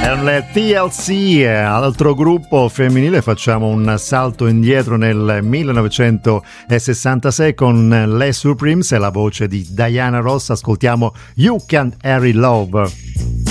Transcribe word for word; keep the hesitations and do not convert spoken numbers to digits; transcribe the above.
Le T L C, altro gruppo femminile. Facciamo un salto indietro nel millenovecentosessantasei con Les Supremes e la voce di Diana Ross. Ascoltiamo You Can't Hurry Love.